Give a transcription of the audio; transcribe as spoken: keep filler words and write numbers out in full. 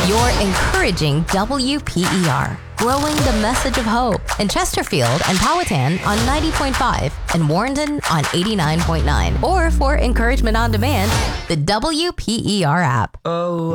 You're encouraging W P E R, growing the message of hope in Chesterfield and Powhatan on ninety point five and Warrenton on eighty-nine point nine. Or for encouragement on demand, the W P E R app. Oh,